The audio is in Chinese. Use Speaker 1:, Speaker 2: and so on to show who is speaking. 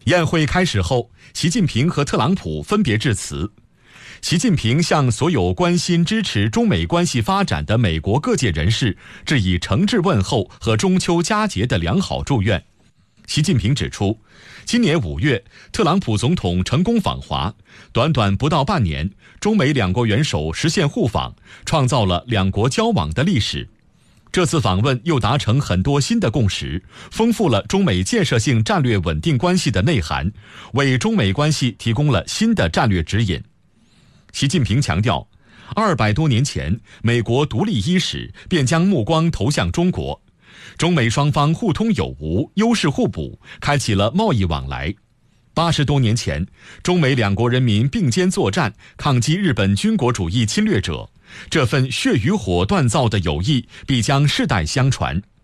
Speaker 1: 宴会开始后，习近平和特朗普分别致辞。习近平向所有关心支持中美关系发展的美国各界人士致以诚挚问候和中秋佳节的良好祝愿。习近平指出，今年5月，特朗普总统成功访华，短短不到半年，中美两国元首实现互访，创造了两国交往的历史。这次访问又达成很多新的共识，丰富了中美建设性战略稳定关系的内涵，为中美关系提供了新的战略指引。习近平强调，200多年前，美国独立伊始，便将目光投向中国。中美双方互通有无，优势互补，开启了贸易往来。80多年前，中美两国人民并肩作战，抗击日本军国主义侵略者。这份血与火锻造的友谊必将世代相传。